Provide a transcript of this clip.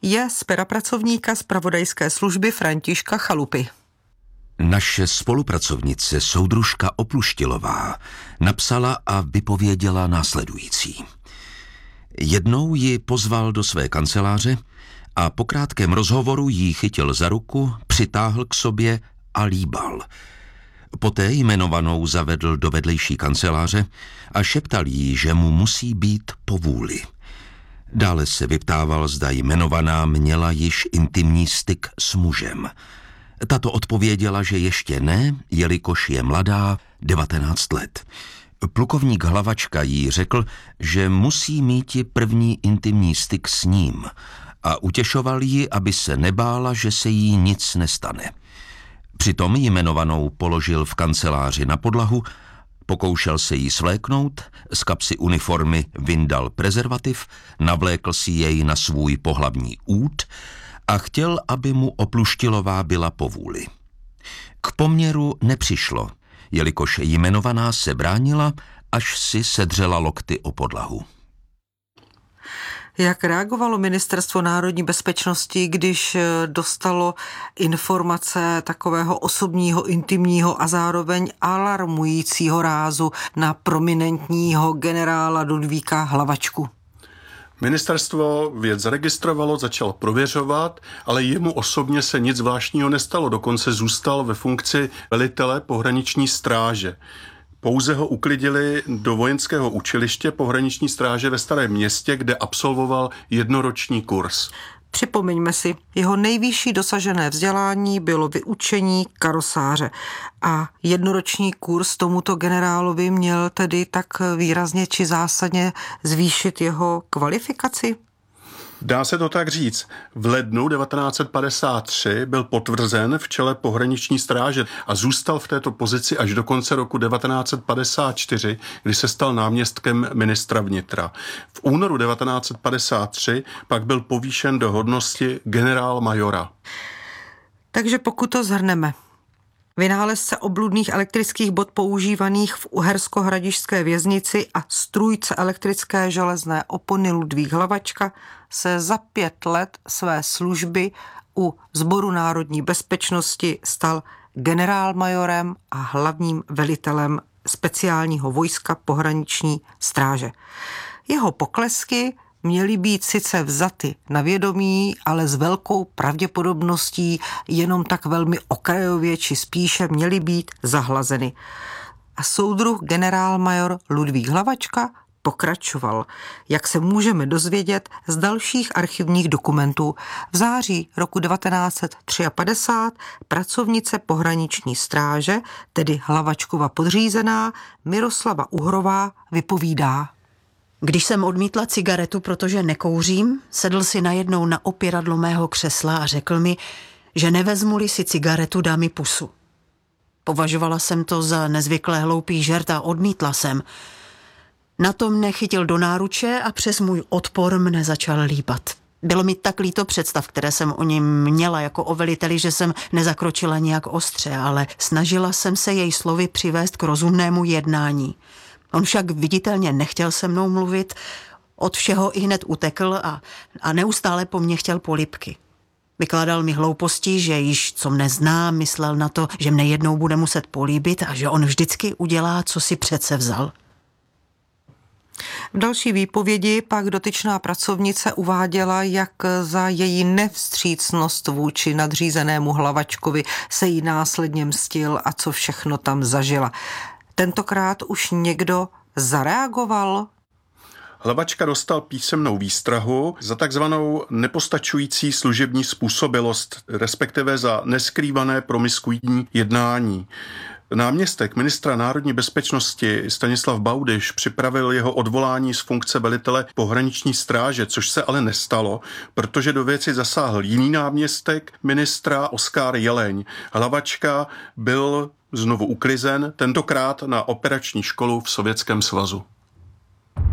je z pera pracovníka zpravodajské služby Františka Chalupy. Naše spolupracovnice soudružka Opluštilová napsala a vypověděla následující. Jednou ji pozval do své kanceláře a po krátkém rozhovoru jí chytil za ruku, přitáhl k sobě a líbal. Poté jmenovanou zavedl do vedlejší kanceláře a šeptal jí, že mu musí být po vůli. Dále se vyptával, zda jmenovaná měla již intimní styk s mužem. Tato odpověděla, že ještě ne, jelikož je mladá, 19 let. Plukovník Hlavačka jí řekl, že musí míti první intimní styk s ním a utěšoval ji, aby se nebála, že se jí nic nestane. Přitom jmenovanou položil v kanceláři na podlahu, pokoušel se jí svléknout, z kapsy uniformy vyndal prezervativ, navlékl si jej na svůj pohlavní út a chtěl, aby mu Opluštilová byla po vůli. K poměru nepřišlo, jelikož jmenovaná se bránila, až si sedřela lokty o podlahu. Jak reagovalo Ministerstvo národní bezpečnosti, když dostalo informace takového osobního, intimního a zároveň alarmujícího rázu na prominentního generála Ludvíka Hlavačku? Ministerstvo věc zaregistrovalo, začalo prověřovat, ale jemu osobně se nic zvláštního nestalo, dokonce zůstal ve funkci velitele pohraniční stráže. Pouze ho uklidili do vojenského učiliště pohraniční stráže ve Starém Městě, kde absolvoval jednoroční kurz. Připomeňme si, jeho nejvyšší dosažené vzdělání bylo vyučení karosáře a jednoroční kurz tomuto generálovi měl tedy tak výrazně či zásadně zvýšit jeho kvalifikaci? Dá se to tak říct. V lednu 1953 byl potvrzen v čele pohraniční stráže a zůstal v této pozici až do konce roku 1954, kdy se stal náměstkem ministra vnitra. V únoru 1953 pak byl povýšen do hodnosti generálmajora. Takže pokud to shrneme, vynálezce obludných elektrických bod používaných v uhersko-hradišťské věznici a strůjce elektrické železné opony Ludvík Hlavačka se za 5 let své služby u Sboru národní bezpečnosti stal generálmajorem a hlavním velitelem speciálního vojska pohraniční stráže. Jeho poklesky měly být sice vzaty na vědomí, ale s velkou pravděpodobností jenom tak velmi okrajově či spíše měly být zahlazeny. A soudruh generálmajor Ludvík Hlavačka pokračoval, jak se můžeme dozvědět z dalších archivních dokumentů. V září roku 1953 pracovnice pohraniční stráže, tedy Hlavačkova podřízená, Miroslava Uhrová, vypovídá. Když jsem odmítla cigaretu, protože nekouřím, sedl si najednou na opěradlo mého křesla a řekl mi, že nevezmu-li si cigaretu, dá mi pusu. Považovala jsem to za nezvykle hloupý žert a odmítla jsem. Na to mne chytil do náruče a přes můj odpor mne začal líbat. Bylo mi tak líto představ, které jsem o něm měla jako o veliteli, že jsem nezakročila nějak ostře, ale snažila jsem se jej slovy přivést k rozumnému jednání. On však viditelně nechtěl se mnou mluvit, od všeho ihned utekl a neustále po mně chtěl polibky. Vykládal mi hlouposti, že již co mne zná, myslel na to, že mne jednou bude muset políbit a že on vždycky udělá, co si přece vzal. V další výpovědi pak dotyčná pracovnice uváděla, jak za její nevstřícnost vůči nadřízenému Hlavačkovi se jí následně mstil a co všechno tam zažila. Tentokrát už někdo zareagoval? Hlavačka dostal písemnou výstrahu za takzvanou nepostačující služební způsobilost, respektive za neskrývané promiskuitní jednání. Náměstek ministra národní bezpečnosti Stanislav Baudyš připravil jeho odvolání z funkce velitele pohraniční stráže, což se ale nestalo, protože do věci zasáhl jiný náměstek ministra Oskar Jeleň. Hlavačka byl znovu uklizen, tentokrát na operační školu v Sovětském svazu.